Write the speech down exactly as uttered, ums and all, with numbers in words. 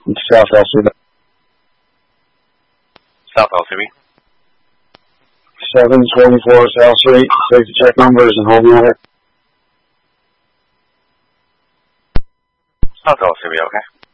South L C B. South L C B. seven twenty-four South Street. Safety check numbers and hold number. South L C B, okay.